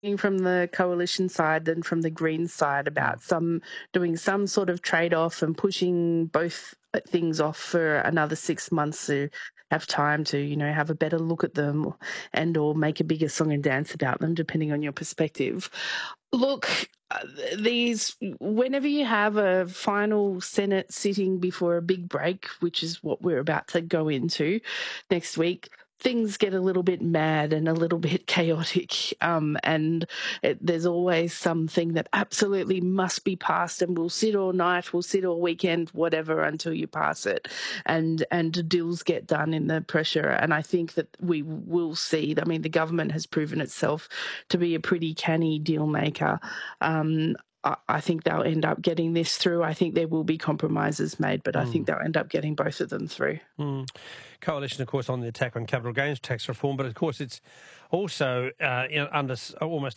from the coalition side and from the Greens side about doing some sort of trade-off and pushing both things off for another 6 months to have time to, have a better look at them and or make a bigger song and dance about them, depending on your perspective. Look, whenever you have a final Senate sitting before a big break, which is what we're about to go into next week, things get a little bit mad and a little bit chaotic. There's always something that absolutely must be passed, and we'll sit all night, we'll sit all weekend, whatever, until you pass it. And deals get done in the pressure. And I think that we will see, I mean, the government has proven itself to be a pretty canny deal maker. I think they'll end up getting this through. I think there will be compromises made, but I think they'll end up getting both of them through. Coalition, of course, on the attack on capital gains tax reform, but of course it's also under almost